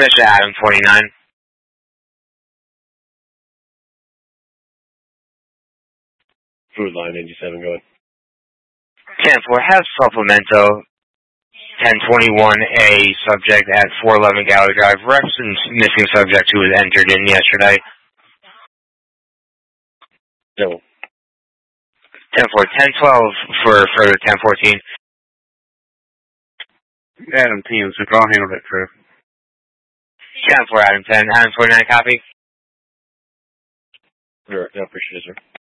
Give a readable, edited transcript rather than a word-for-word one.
Fisher, Adam 29. Food line 87, go ahead. 10-4, have supplemento 1021A subject at 411 Gallery Drive. Reference missing subject who was entered in yesterday. No. 10-4, 1012 for further 1014. Adam 10, so I'll handle that, Trev. 10-4, Adam 10. Adam 29, copy. All right, I appreciate it, sir.